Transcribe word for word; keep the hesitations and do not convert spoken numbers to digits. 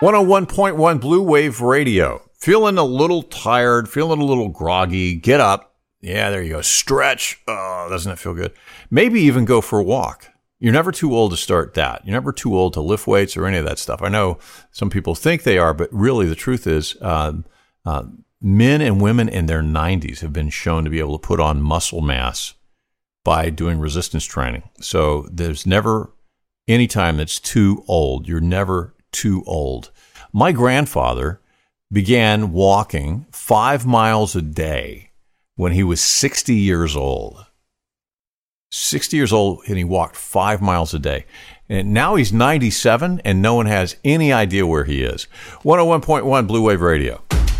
one oh one point one Blue Wave Radio. Feeling a little tired, feeling a little groggy, get up. Yeah, there you go. Stretch. Oh, doesn't it feel good? Maybe even go for a walk. You're never too old to start that. You're never too old to lift weights or any of that stuff. I know some people think they are, but really the truth is uh, uh, men and women in their nineties have been shown to be able to put on muscle mass by doing resistance training. So there's never any time that's too old. You're never too old. My grandfather began walking five miles a day when he was sixty years old. sixty years old, and he walked five miles a day. And now he's ninety-seven, and no one has any idea where he is. one oh one point one Blue Wave Radio.